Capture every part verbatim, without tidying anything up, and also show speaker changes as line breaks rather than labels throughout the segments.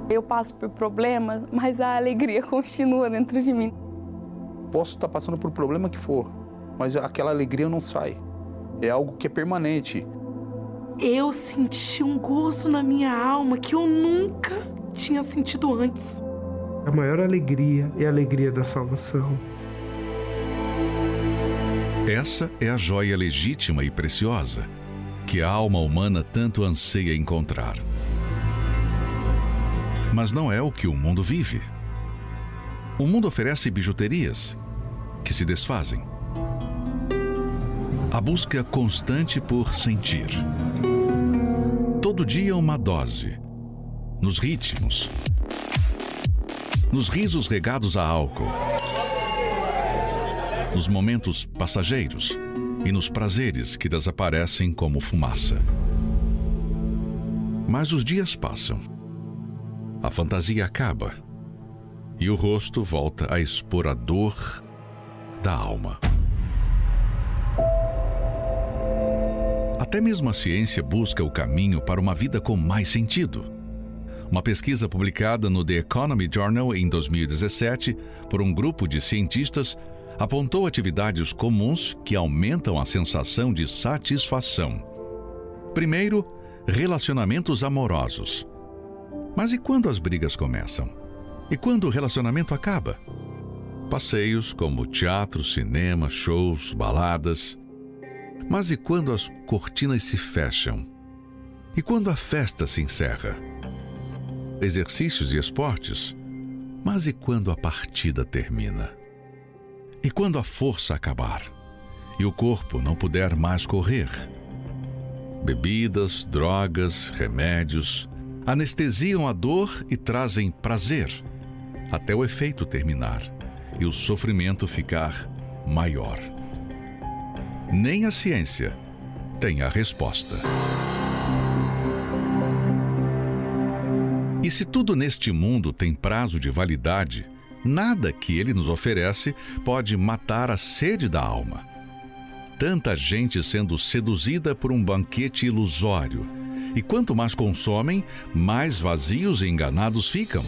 Eu passo por problemas, mas a alegria continua dentro de mim.
Posso estar passando por problema que for, mas aquela alegria não sai. É algo que é permanente.
Eu senti um gozo na minha alma que eu nunca tinha sentido antes.
A maior alegria é a alegria da salvação.
Essa é a joia legítima e preciosa que a alma humana tanto anseia encontrar. Mas não é o que o mundo vive. O mundo oferece bijuterias que se desfazem. A busca constante por sentir. Todo dia uma dose. Nos ritmos. Nos risos regados a álcool. Nos momentos passageiros e nos prazeres que desaparecem como fumaça. Mas os dias passam. A fantasia acaba e o rosto volta a expor a dor da alma. Até mesmo a ciência busca o caminho para uma vida com mais sentido. Uma pesquisa publicada no The Economy Journal em dois mil e dezessete por um grupo de cientistas apontou atividades comuns que aumentam a sensação de satisfação. Primeiro, relacionamentos amorosos. Mas e quando as brigas começam? E quando o relacionamento acaba? Passeios como teatro, cinema, shows, baladas. Mas e quando as cortinas se fecham? E quando a festa se encerra? Exercícios e esportes. Mas e quando a partida termina? E quando a força acabar? E o corpo não puder mais correr? Bebidas, drogas, remédios anestesiam a dor e trazem prazer, até o efeito terminar e o sofrimento ficar maior. Nem a ciência tem a resposta. E se tudo neste mundo tem prazo de validade, nada que ele nos oferece pode matar a sede da alma. Tanta gente sendo seduzida por um banquete ilusório, e quanto mais consomem, mais vazios e enganados ficam.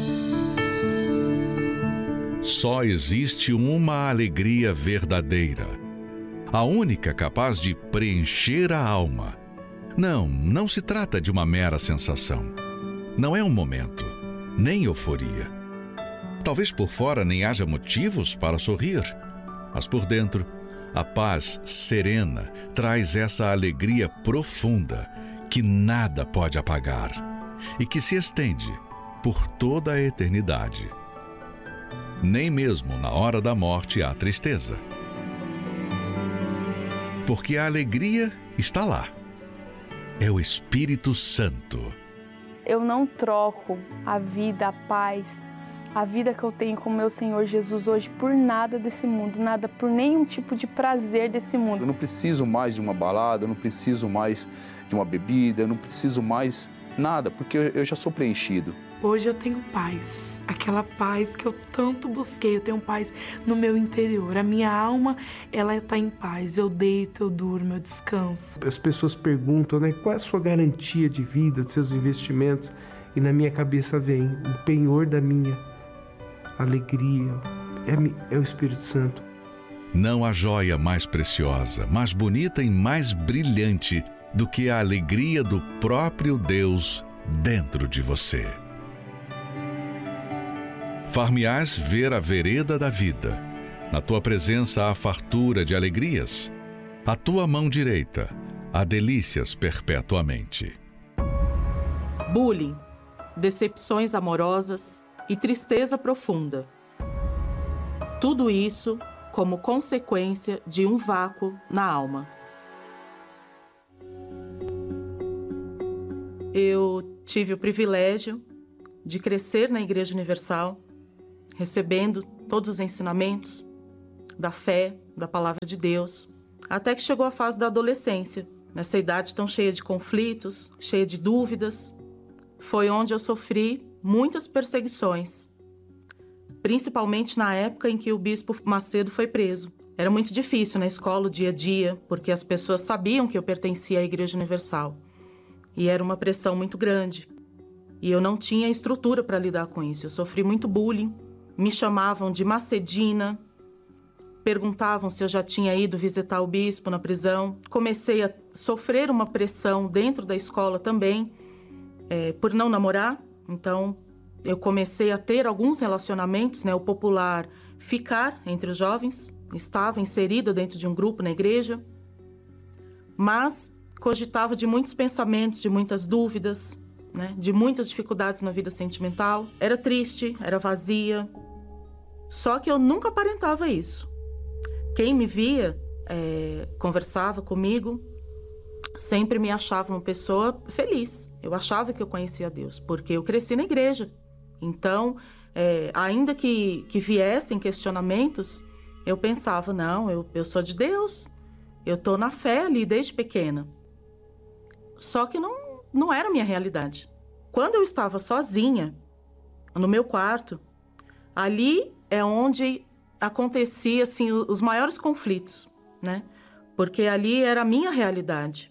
Só existe uma alegria verdadeira, a única capaz de preencher a alma. Não, não se trata de uma mera sensação. Não é um momento, nem euforia. Talvez por fora nem haja motivos para sorrir, mas por dentro, a paz serena traz essa alegria profunda que nada pode apagar e que se estende por toda a eternidade. Nem mesmo na hora da morte há tristeza. Porque a alegria está lá. É o Espírito Santo.
Eu não troco a vida, a paz, a vida que eu tenho com meu Senhor Jesus hoje por nada desse mundo, nada por nenhum tipo de prazer desse mundo.
Eu não preciso mais de uma balada, eu não preciso mais de uma bebida, eu não preciso mais nada, porque eu já sou preenchido.
Hoje eu tenho paz, aquela paz que eu tanto busquei, eu tenho paz no meu interior. A minha alma, ela está em paz, eu deito, eu durmo, eu descanso.
As pessoas perguntam, né, qual é a sua garantia de vida, de seus investimentos? E na minha cabeça vem o penhor da minha alegria, é, é o Espírito Santo.
Não há joia mais preciosa, mais bonita e mais brilhante do que a alegria do próprio Deus dentro de você. Far-me-ás ver a vereda da vida. Na tua presença há fartura de alegrias. A tua mão direita há delícias perpetuamente.
Bullying, decepções amorosas e tristeza profunda. Tudo isso como consequência de um vácuo na alma. Eu tive o privilégio de crescer na Igreja Universal, recebendo todos os ensinamentos da fé, da Palavra de Deus, até que chegou a fase da adolescência. Nessa idade tão cheia de conflitos, cheia de dúvidas, foi onde eu sofri muitas perseguições, principalmente na época em que o bispo Macedo foi preso. Era muito difícil na escola, o dia a dia, porque as pessoas sabiam que eu pertencia à Igreja Universal. E era uma pressão muito grande. E eu não tinha estrutura para lidar com isso. Eu sofri muito bullying, me chamavam de Macedina, perguntavam se eu já tinha ido visitar o bispo na prisão. Comecei a sofrer uma pressão dentro da escola também, é, por não namorar. Então, eu comecei a ter alguns relacionamentos, né? O popular ficar entre os jovens. Estava inserida dentro de um grupo na igreja, mas cogitava de muitos pensamentos, de muitas dúvidas, né? De muitas dificuldades na vida sentimental. Era triste, era vazia. Só que eu nunca aparentava isso. Quem me via, é, conversava comigo, sempre me achava uma pessoa feliz. Eu achava que eu conhecia Deus, porque eu cresci na igreja. Então, é, ainda que, que viessem questionamentos, eu pensava, não, eu, eu sou de Deus, eu estou na fé ali desde pequena. Só que não, não era a minha realidade. Quando eu estava sozinha, no meu quarto, ali é onde acontecia assim, os maiores conflitos, né? Porque ali era a minha realidade.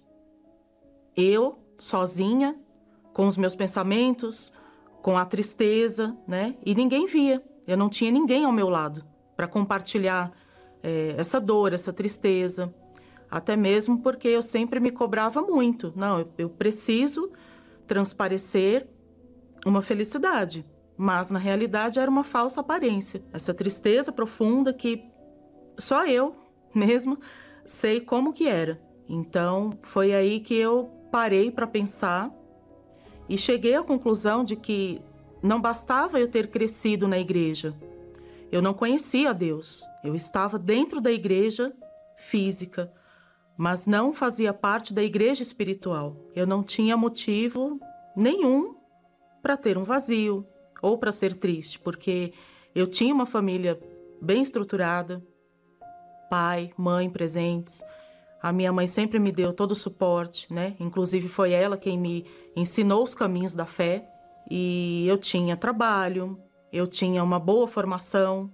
Eu, sozinha, com os meus pensamentos, com a tristeza, né? E ninguém via. Eu não tinha ninguém ao meu lado para compartilhar é, essa dor, essa tristeza. Até mesmo porque eu sempre me cobrava muito. Não, eu, eu preciso transparecer uma felicidade. Mas, na realidade, era uma falsa aparência. Essa tristeza profunda que só eu mesma sei como que era. Então, foi aí que eu parei para pensar e cheguei à conclusão de que não bastava eu ter crescido na igreja. Eu não conhecia a Deus. Eu estava dentro da igreja física, mas não fazia parte da igreja espiritual. Eu não tinha motivo nenhum para ter um vazio ou para ser triste, porque eu tinha uma família bem estruturada, pai, mãe presentes. A minha mãe sempre me deu todo o suporte, né? Inclusive foi ela quem me ensinou os caminhos da fé. E eu tinha trabalho, eu tinha uma boa formação.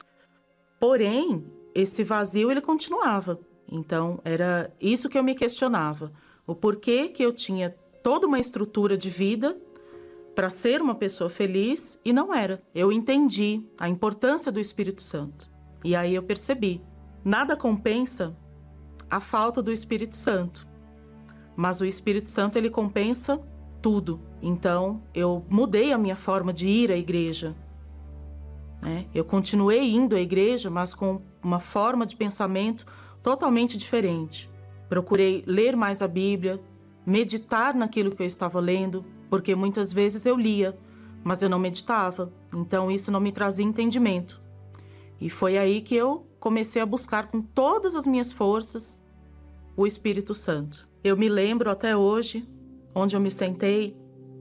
Porém, esse vazio ele continuava. Então, era isso que eu me questionava. O porquê que eu tinha toda uma estrutura de vida para ser uma pessoa feliz e não era. Eu entendi a importância do Espírito Santo. E aí eu percebi, nada compensa a falta do Espírito Santo. Mas o Espírito Santo, ele compensa tudo. Então, eu mudei a minha forma de ir à igreja. Né? Eu continuei indo à igreja, mas com uma forma de pensamento totalmente diferente. Procurei ler mais a Bíblia, meditar naquilo que eu estava lendo, porque muitas vezes eu lia, mas eu não meditava. Então, isso não me trazia entendimento. E foi aí que eu comecei a buscar com todas as minhas forças o Espírito Santo. Eu me lembro até hoje, onde eu me sentei,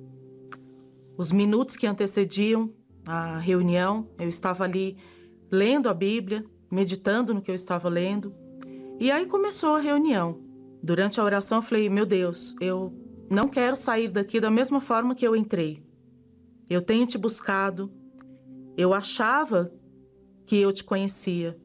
os minutos que antecediam a reunião, eu estava ali lendo a Bíblia, meditando no que eu estava lendo, e aí começou a reunião. Durante a oração eu falei, meu Deus, eu não quero sair daqui da mesma forma que eu entrei. Eu tenho te buscado, eu achava que eu te conhecia,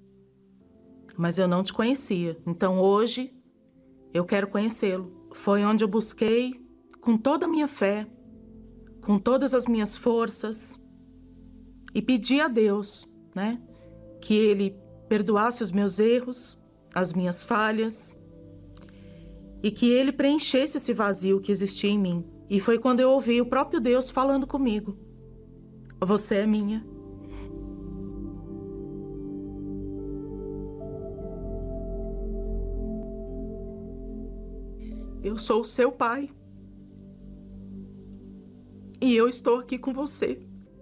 mas eu não te conhecia. Então hoje eu quero conhecê-lo. Foi onde eu busquei com toda a minha fé, com todas as minhas forças, e pedi a Deus, né, que Ele perdoasse os meus erros, as minhas falhas, e que Ele preenchesse esse vazio que existia em mim. E foi quando eu ouvi o próprio Deus falando comigo. Você é minha. Eu sou o seu pai. E eu estou aqui com você.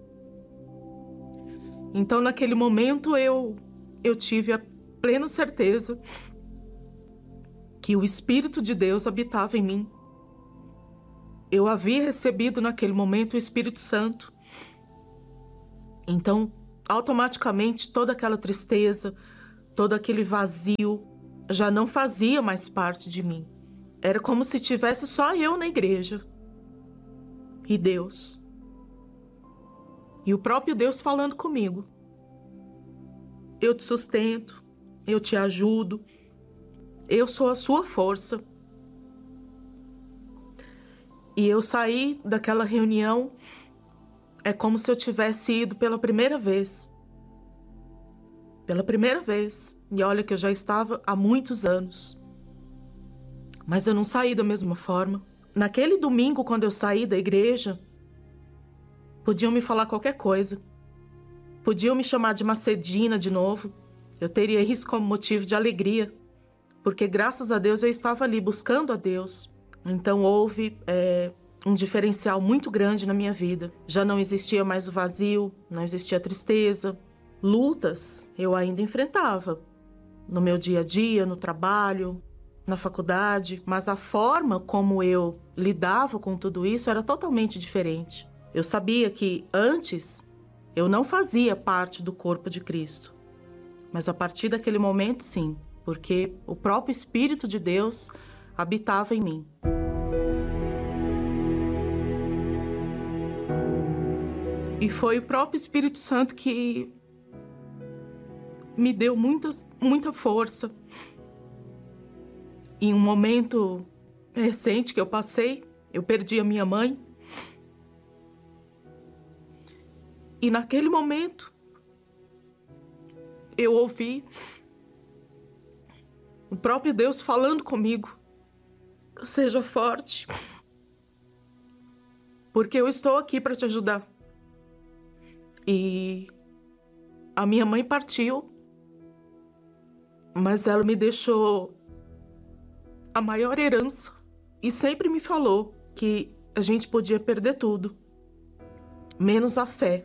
Então, naquele momento, eu, eu tive a plena certeza que o Espírito de Deus habitava em mim. Eu havia recebido naquele momento o Espírito Santo. Então, automaticamente, toda aquela tristeza, todo aquele vazio já não fazia mais parte de mim. Era como se tivesse só eu na igreja. E Deus. E o próprio Deus falando comigo. Eu te sustento, eu te ajudo, eu sou a sua força. E eu saí daquela reunião, é como se eu tivesse ido pela primeira vez. Pela primeira vez. E olha que eu já estava há muitos anos. Mas eu não saí da mesma forma. Naquele domingo, quando eu saí da igreja, podiam me falar qualquer coisa. Podiam me chamar de Macedina de novo. Eu teria isso como motivo de alegria. Porque graças a Deus eu estava ali buscando a Deus. Então houve é, um diferencial muito grande na minha vida. Já não existia mais o vazio, não existia tristeza. Lutas eu ainda enfrentava. No meu dia a dia, no trabalho, na faculdade. Mas a forma como eu lidava com tudo isso era totalmente diferente. Eu sabia que antes eu não fazia parte do corpo de Cristo. Mas a partir daquele momento, sim. Porque o próprio Espírito de Deus habitava em mim. E foi o próprio Espírito Santo que me deu muitas, muita força. Em um momento recente que eu passei, eu perdi a minha mãe. E naquele momento, eu ouvi o próprio Deus falando comigo. Seja forte, porque eu estou aqui para te ajudar. E a minha mãe partiu, mas ela me deixou a maior herança e sempre me falou que a gente podia perder tudo, menos a fé.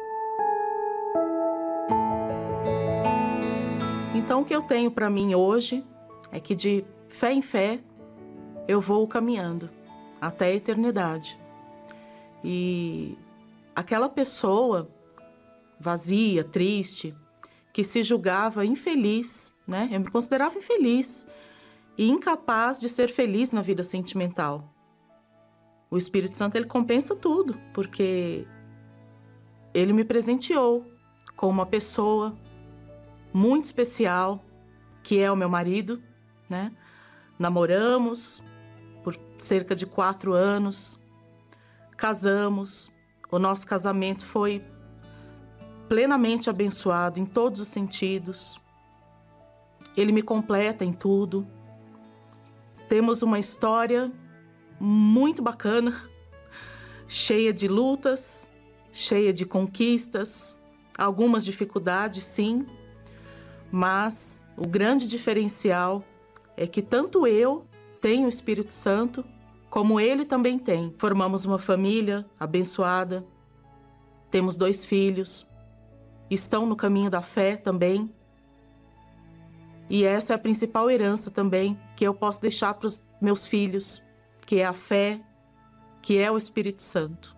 Então o que eu tenho para mim hoje é que de fé em fé eu vou caminhando até a eternidade. E aquela pessoa vazia, triste, que se julgava infeliz, né? Eu me considerava infeliz e incapaz de ser feliz na vida sentimental. O Espírito Santo, ele compensa tudo, porque ele me presenteou com uma pessoa muito especial, que é o meu marido, né? Namoramos por cerca de quatro anos, casamos, o nosso casamento foi plenamente abençoado em todos os sentidos. Ele me completa em tudo. Temos uma história muito bacana, cheia de lutas, cheia de conquistas, algumas dificuldades, sim, mas o grande diferencial é que tanto eu tenho o Espírito Santo, como ele também tem. Formamos uma família abençoada, temos dois filhos, estão no caminho da fé também. E essa é a principal herança também que eu posso deixar para os meus filhos, que é a fé, que é o Espírito Santo.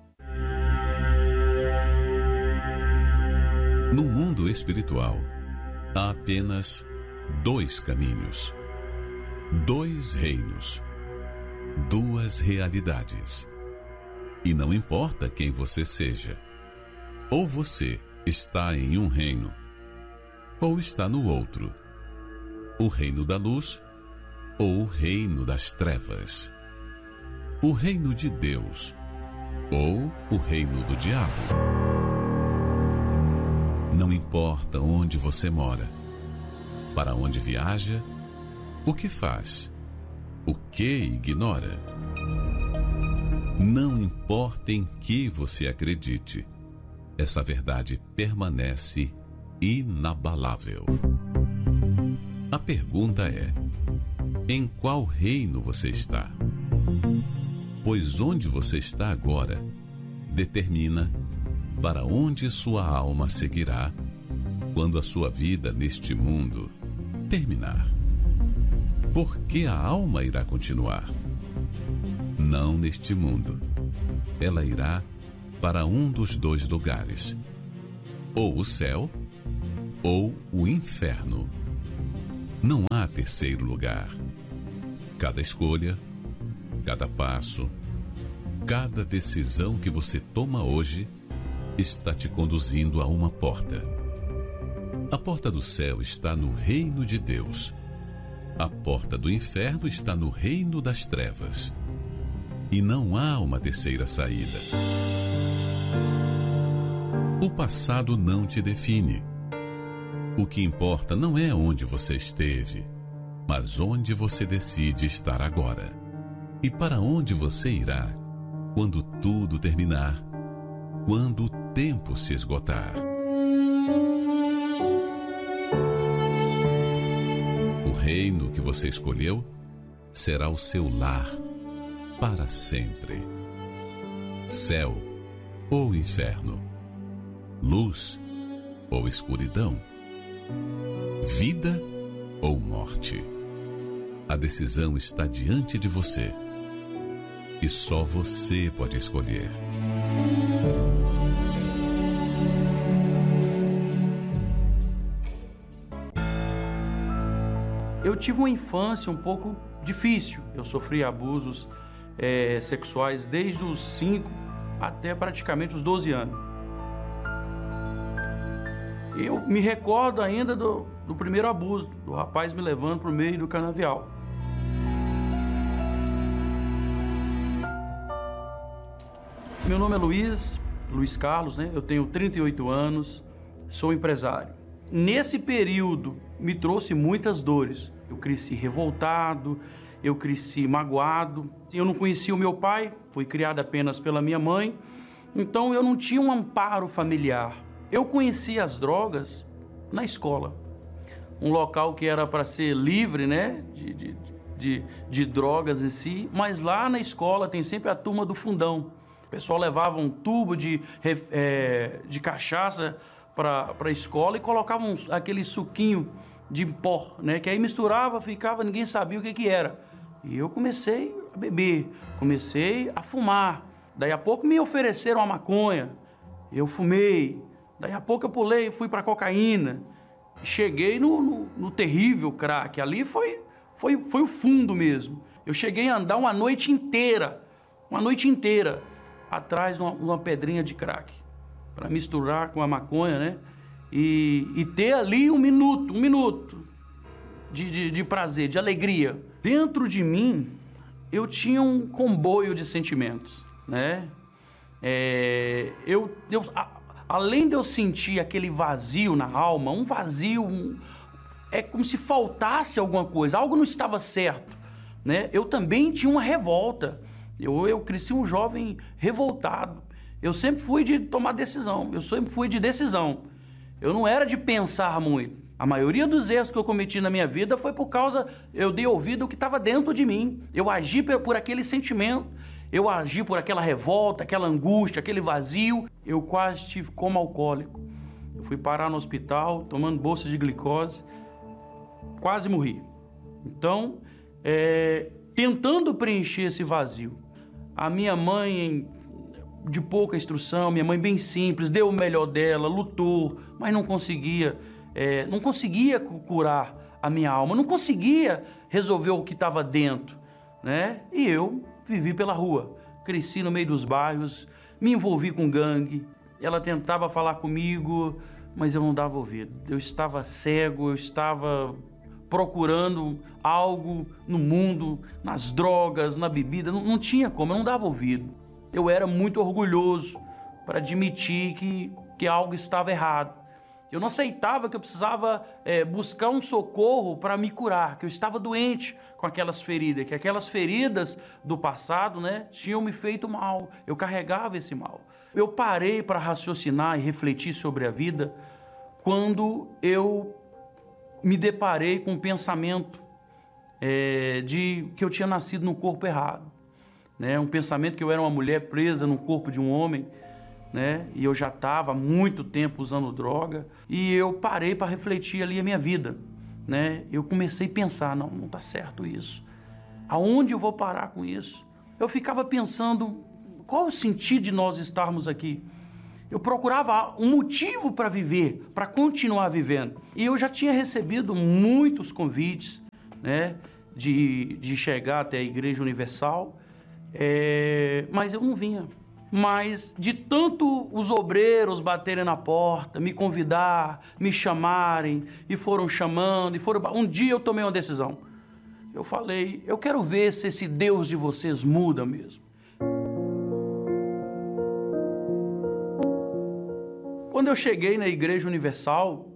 No mundo espiritual, há apenas dois caminhos, dois reinos, duas realidades. E não importa quem você seja, ou você está em um reino, ou está no outro, o reino da luz ou o reino das trevas, o reino de Deus ou o reino do diabo. Não importa onde você mora, para onde viaja, o que faz, o que ignora. Não importa em que você acredite, essa verdade permanece inabalável. A pergunta é: em qual reino você está? Pois onde você está agora determina para onde sua alma seguirá quando a sua vida neste mundo terminar. Porque a alma irá continuar. Não neste mundo. Ela irá para um dos dois lugares, ou o céu ou o inferno. Não há terceiro lugar. Cada escolha, cada passo, cada decisão que você toma hoje está te conduzindo a uma porta. A porta do céu está no reino de Deus. A porta do inferno está no reino das trevas. e não há uma terceira saída. O passado não te define. O que importa não é onde você esteve, mas onde você decide estar agora. E para onde você irá quando tudo terminar, quando o tempo se esgotar. O reino que você escolheu será o seu lar para sempre. Céu ou inferno, luz ou escuridão, vida ou morte. A decisão está diante de você e só você pode escolher.
Eu tive uma infância um pouco difícil. Eu sofri abusos é, sexuais desde os cinco até praticamente os doze anos. Eu me recordo ainda do, do primeiro abuso, do rapaz me levando para o meio do canavial. Meu nome é Luiz, Luiz Carlos, né? Eu tenho trinta e oito anos, sou empresário. Nesse período me trouxe muitas dores. Eu cresci revoltado, eu cresci magoado. Eu não conhecia o meu pai, fui criado apenas pela minha mãe, então eu não tinha um amparo familiar. Eu conhecia as drogas na escola, um local que era para ser livre, né, de, de, de, de drogas em si, mas lá na escola tem sempre a turma do fundão. O pessoal levava um tubo de, é, de cachaça para a escola e colocava um, aquele suquinho de pó, né, que aí misturava, ficava, ninguém sabia o que, que era. E eu comecei a beber, comecei a fumar. Daí a pouco me ofereceram a maconha, eu fumei. Daí a pouco eu pulei e fui para cocaína. Cheguei no, no, no terrível crack. Ali foi, foi, foi o fundo mesmo. Eu cheguei a andar uma noite inteira, uma noite inteira, atrás de uma, uma pedrinha de crack, para misturar com a maconha, né? E, e ter ali um minuto, um minuto de, de, de prazer, de alegria. Dentro de mim, eu tinha um comboio de sentimentos, né? É, eu... eu a, Além de eu sentir aquele vazio na alma, um vazio, um, é como se faltasse alguma coisa, algo não estava certo, né? Eu também tinha uma revolta, eu, eu cresci um jovem revoltado, eu sempre fui de tomar decisão, eu sempre fui de decisão, eu não era de pensar muito. A maioria dos erros que eu cometi na minha vida foi por causa, eu dei ouvido ao que estava dentro de mim, eu agi por, por aquele sentimento. Eu agi por aquela revolta, aquela angústia, aquele vazio. Eu quase estive como alcoólico. Eu fui parar no hospital, tomando bolsa de glicose. Quase morri. Então, é, tentando preencher esse vazio. A minha mãe, de pouca instrução, minha mãe bem simples, deu o melhor dela, lutou, mas não conseguia, é, não conseguia curar a minha alma, não conseguia resolver o que estava dentro, né? E eu vivi pela rua, cresci no meio dos bairros, me envolvi com gangue. Ela tentava falar comigo, mas eu não dava ouvido. Eu estava cego, eu estava procurando algo no mundo, nas drogas, na bebida. Não, não tinha como, eu não dava ouvido. Eu era muito orgulhoso para admitir que, que algo estava errado. Eu não aceitava que eu precisava é, buscar um socorro para me curar, que eu estava doente com aquelas feridas, que aquelas feridas do passado, né, tinham me feito mal. Eu carregava esse mal. Eu parei para raciocinar e refletir sobre a vida quando eu me deparei com um pensamento é, de que eu tinha nascido no corpo errado, né, um pensamento que eu era uma mulher presa no corpo de um homem, né? E eu já estava há muito tempo usando droga, e eu parei para refletir ali a minha vida, né? Eu comecei a pensar, não, não está certo isso. Aonde eu vou parar com isso? Eu ficava pensando, qual o sentido de nós estarmos aqui? Eu procurava um motivo para viver, para continuar vivendo. E eu já tinha recebido muitos convites, né, de, de chegar até a Igreja Universal, é, mas eu não vinha. Mas de tanto os obreiros baterem na porta, me convidar, me chamarem, e foram chamando, e foram... Um dia eu tomei uma decisão. Eu falei, eu quero ver se esse Deus de vocês muda mesmo. Quando eu cheguei na Igreja Universal,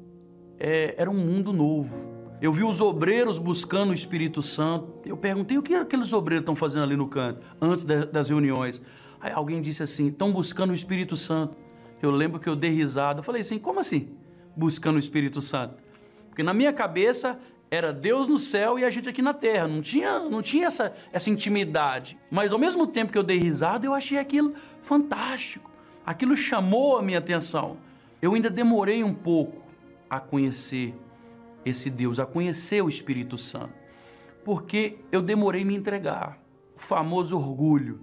é, era um mundo novo. Eu vi os obreiros buscando o Espírito Santo. Eu perguntei, o que aqueles obreiros estão fazendo ali no canto, antes de, das reuniões? Aí alguém disse assim, estão buscando o Espírito Santo. Eu lembro que eu dei risada. Eu falei assim, como assim? Buscando o Espírito Santo? Porque na minha cabeça era Deus no céu e a gente aqui na terra. Não tinha, não tinha essa, essa intimidade. Mas ao mesmo tempo que eu dei risada, eu achei aquilo fantástico. Aquilo chamou a minha atenção. Eu ainda demorei um pouco a conhecer esse Deus, a conhecer o Espírito Santo. Porque eu demorei a me entregar. O famoso orgulho.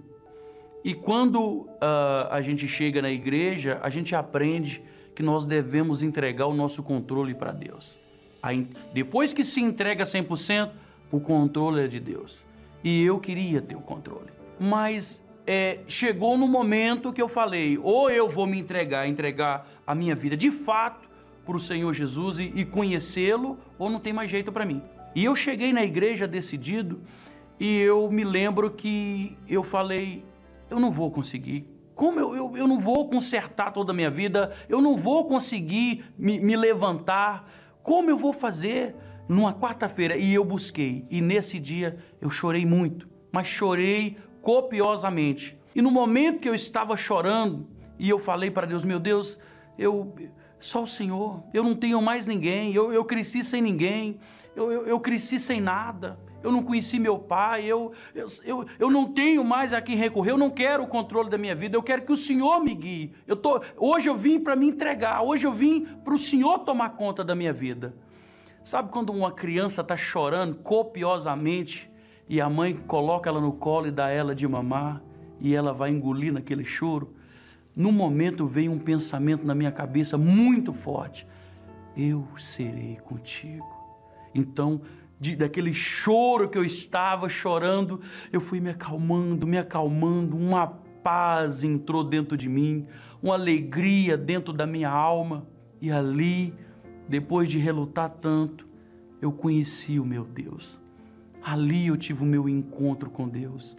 E quando uh, a gente chega na igreja, a gente aprende que nós devemos entregar o nosso controle para Deus. Aí, depois que se entrega cem por cento, o controle é de Deus. E eu queria ter o controle. Mas é, chegou no momento que eu falei, ou eu vou me entregar, entregar a minha vida de fato para o Senhor Jesus e, e conhecê-lo, ou não tem mais jeito para mim. E eu cheguei na igreja decidido e eu me lembro que eu falei, eu não vou conseguir. Como eu, eu, eu não vou consertar toda a minha vida? Eu não vou conseguir me, me levantar? Como eu vou fazer numa quarta-feira? E eu busquei. E nesse dia eu chorei muito, mas chorei copiosamente. E no momento que eu estava chorando, e eu falei para Deus, meu Deus, eu, só o Senhor, eu não tenho mais ninguém, eu, eu cresci sem ninguém, eu, eu, eu cresci sem nada. Eu não conheci meu pai, eu, eu, eu, eu não tenho mais a quem recorrer, eu não quero o controle da minha vida, eu quero que o Senhor me guie. Eu tô, hoje eu vim para me entregar, hoje eu vim para o Senhor tomar conta da minha vida. Sabe quando uma criança está chorando copiosamente e a mãe coloca ela no colo e dá ela de mamar e ela vai engolir naquele choro? No momento veio um pensamento na minha cabeça muito forte, eu serei contigo. Então, De, daquele choro que eu estava chorando, eu fui me acalmando, me acalmando, uma paz entrou dentro de mim, uma alegria dentro da minha alma, e ali, depois de relutar tanto, eu conheci o meu Deus. Ali eu tive o meu encontro com Deus.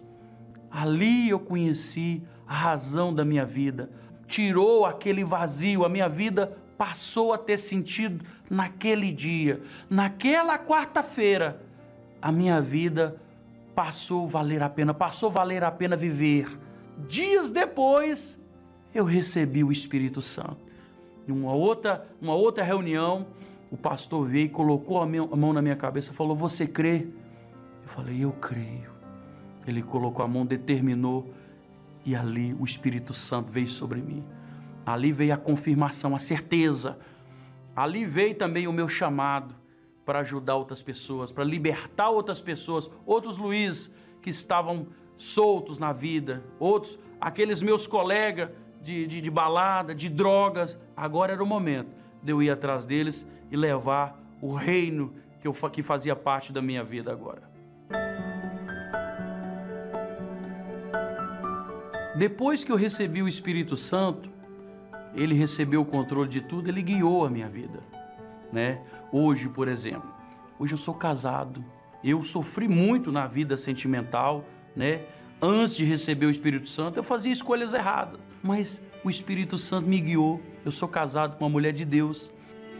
Ali eu conheci a razão da minha vida. Tirou aquele vazio, a minha vida passou a ter sentido naquele dia. Naquela quarta-feira, a minha vida passou a valer a pena, passou a valer a pena viver. Dias depois, eu recebi o Espírito Santo. Em uma outra, uma outra reunião, o pastor veio e colocou a, minha, a mão na minha cabeça e falou, você crê? Eu falei, eu creio. Ele colocou a mão, determinou, e ali o Espírito Santo veio sobre mim. Ali veio a confirmação, a certeza. Ali veio também o meu chamado para ajudar outras pessoas, para libertar outras pessoas, outros Luiz que estavam soltos na vida, outros, aqueles meus colegas de, de, de balada, de drogas. Agora era o momento de eu ir atrás deles e levar o reino que, eu, que fazia parte da minha vida agora. Depois que eu recebi o Espírito Santo, ele recebeu o controle de tudo, ele guiou a minha vida, né? Hoje, por exemplo, hoje eu sou casado, eu sofri muito na vida sentimental, né? Antes de receber o Espírito Santo, eu fazia escolhas erradas, mas o Espírito Santo me guiou. Eu sou casado com uma mulher de Deus.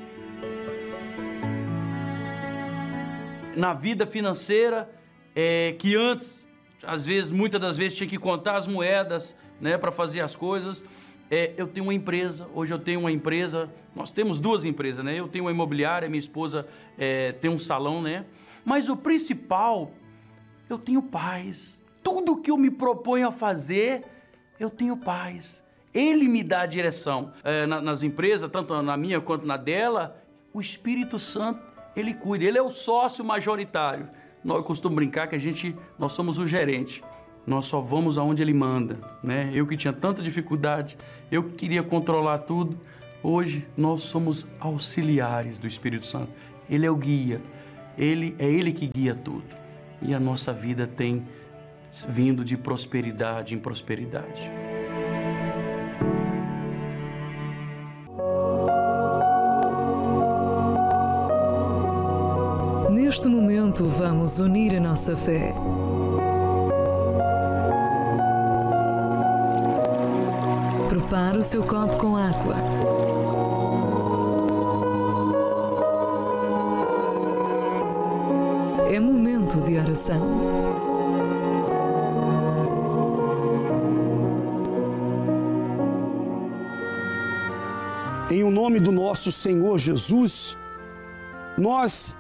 Na vida financeira, é, que antes, às vezes, muitas das vezes, tinha que contar as moedas, né, para fazer as coisas. É, eu tenho uma empresa, hoje eu tenho uma empresa, nós temos duas empresas, né? Eu tenho uma imobiliária, minha esposa é, tem um salão, né? Mas o principal, eu tenho paz. Tudo que eu me proponho a fazer, eu tenho paz. Ele me dá a direção. É, na, nas empresas, tanto na minha quanto na dela, o Espírito Santo, ele cuida, ele é o sócio majoritário. Eu costumo brincar que a gente, nós somos o gerente. Nós só vamos aonde ele manda, né? Eu que tinha tanta dificuldade, eu que queria controlar tudo, hoje nós somos auxiliares do Espírito Santo. Ele é o guia, ele, é ele que guia tudo. E a nossa vida tem vindo de prosperidade em prosperidade.
Neste momento vamos unir a nossa fé. Prepare o seu copo com água. É momento de oração.
Em o nome do nosso Senhor Jesus, nós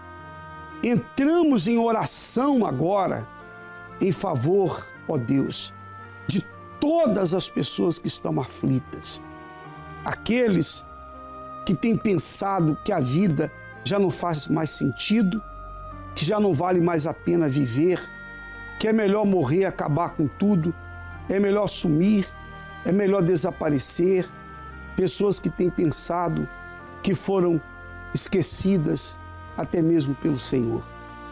entramos em oração agora em favor, ó Deus, de todas as pessoas que estão aflitas. Aqueles que têm pensado que a vida já não faz mais sentido, que já não vale mais a pena viver, que é melhor morrer, acabar com tudo, é melhor sumir, é melhor desaparecer. Pessoas que têm pensado que foram esquecidas até mesmo pelo Senhor.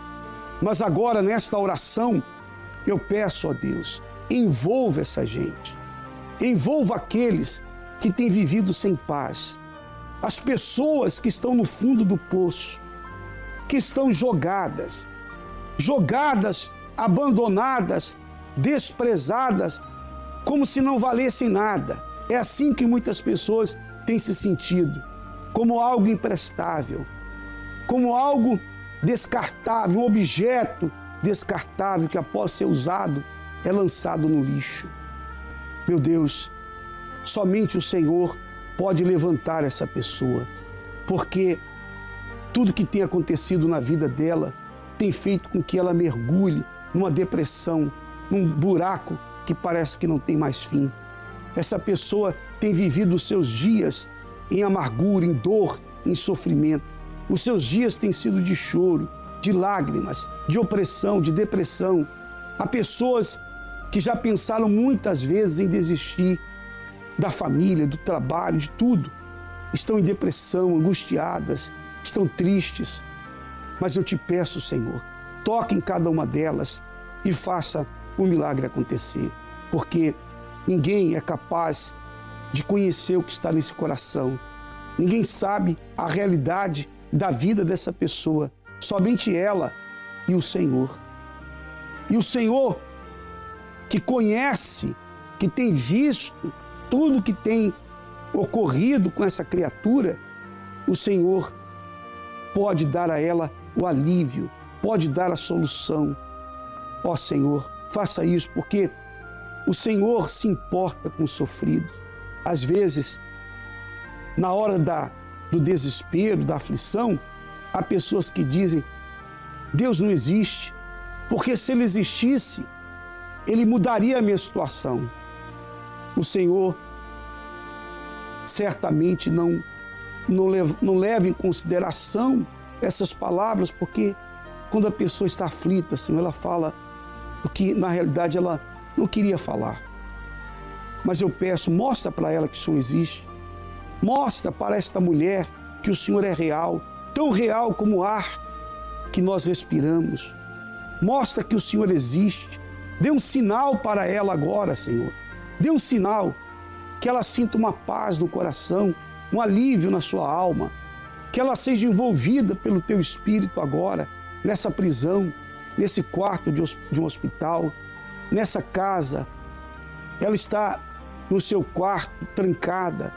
Mas agora, nesta oração, eu peço a Deus, envolva essa gente, envolva aqueles que têm vivido sem paz, as pessoas que estão no fundo do poço, que estão jogadas, jogadas, abandonadas, desprezadas, como se não valessem nada. É assim que muitas pessoas têm se sentido, como algo imprestável, como algo descartável, um objeto descartável que após ser usado é lançado no lixo. Meu Deus, somente o Senhor pode levantar essa pessoa, porque tudo que tem acontecido na vida dela tem feito com que ela mergulhe numa depressão, num buraco que parece que não tem mais fim. Essa pessoa tem vivido os seus dias em amargura, em dor, em sofrimento. Os seus dias têm sido de choro, de lágrimas, de opressão, de depressão. Há pessoas que já pensaram muitas vezes em desistir da família, do trabalho, de tudo. Estão em depressão, angustiadas, estão tristes. Mas eu te peço, Senhor, toque em cada uma delas e faça o milagre acontecer. Porque ninguém é capaz de conhecer o que está nesse coração. Ninguém sabe a realidade da vida dessa pessoa. Somente ela e o Senhor. E o Senhor, que conhece, que tem visto tudo que tem ocorrido com essa criatura, o Senhor pode dar a ela o alívio, pode dar a solução. Ó Senhor, faça isso, porque o Senhor se importa com o sofrido. Às vezes, na hora da, do desespero, da aflição, há pessoas que dizem, Deus não existe, porque se Ele existisse, Ele mudaria a minha situação. O Senhor certamente não, não, leva, não leva em consideração essas palavras, porque quando a pessoa está aflita, Senhor, ela fala o que na realidade ela não queria falar. Mas eu peço, mostra para ela que o Senhor existe. Mostra para esta mulher que o Senhor é real, tão real como o ar que nós respiramos. Mostra que o Senhor existe. Dê um sinal para ela agora, Senhor. Dê um sinal que ela sinta uma paz no coração, um alívio na sua alma, que ela seja envolvida pelo Teu Espírito agora, nessa prisão, nesse quarto de um hospital, nessa casa. Ela está no seu quarto, trancada,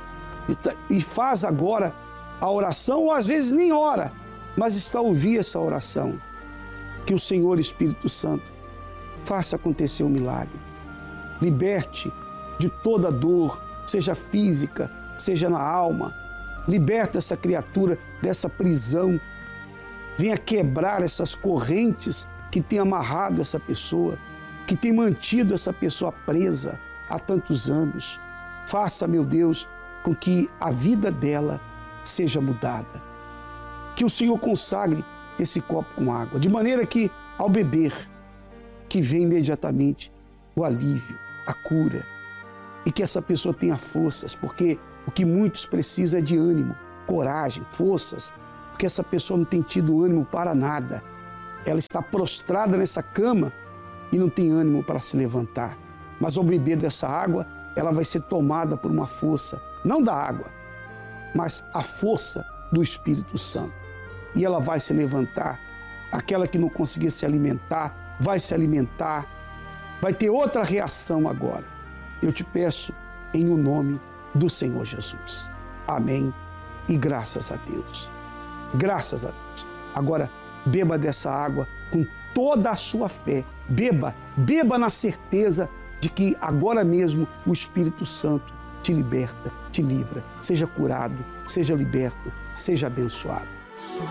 e faz agora a oração, ou às vezes nem ora, mas está a ouvir essa oração. Que o Senhor Espírito Santo faça acontecer um milagre. Liberte de toda dor, seja física, seja na alma. Liberta essa criatura dessa prisão. Venha quebrar essas correntes que têm amarrado essa pessoa, que tem mantido essa pessoa presa há tantos anos. Faça, meu Deus, com que a vida dela seja mudada. Que o Senhor consagre esse copo com água, de maneira que, ao beber, que venha imediatamente o alívio, a cura, e que essa pessoa tenha forças, porque o que muitos precisam é de ânimo, coragem, forças, porque essa pessoa não tem tido ânimo para nada. Ela está prostrada nessa cama e não tem ânimo para se levantar. Mas ao beber dessa água, ela vai ser tomada por uma força, não da água, mas a força do Espírito Santo. E ela vai se levantar. Aquela que não conseguia se alimentar, vai se alimentar, vai ter outra reação agora. Eu te peço em o nome do Senhor Jesus. Amém e graças a Deus. Graças a Deus. Agora, beba dessa água com toda a sua fé. Beba, beba na certeza de que agora mesmo o Espírito Santo te liberta, te livra. Seja curado, seja liberto, seja abençoado.